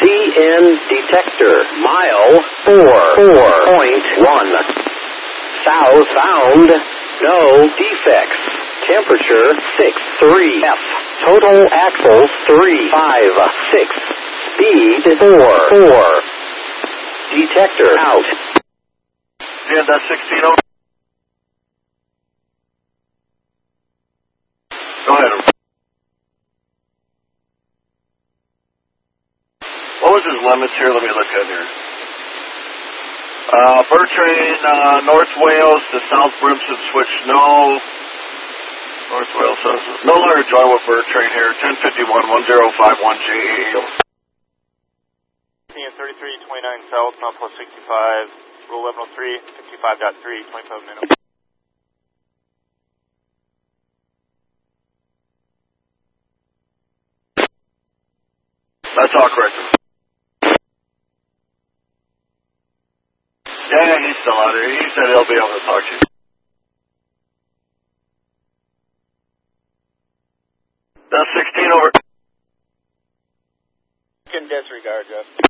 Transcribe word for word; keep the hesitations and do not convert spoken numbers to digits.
C N detector, mile four, four point one. Southbound, no defects. Temperature six three F. Total axles three five six. Speed four four. Detector out. Yeah, that's sixteen over. Go ahead. What was his limits here? Let me look at here. Uh, Bird Train, uh, North Wales to South Brimson switch no. North Wales says no longer join with Bird Train here. ten fifty-one, one zero five one J A A. thirty-three twenty-nine South, Mount Plus sixty-five, roll eleven oh three, fifty-five point three, twenty-five minutes. That's all correct. Yeah, he's still out here. He said he'll be able to talk to you. That's sixteen over. Can disregard, Jeff.